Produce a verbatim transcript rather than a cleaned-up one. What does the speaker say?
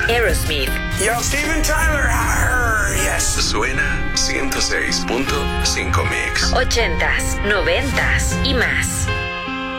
Aerosmith. Yo, Steven Tyler. Arr, yes. Suena ciento seis punto cinco Mix. Ochentas, noventas y más.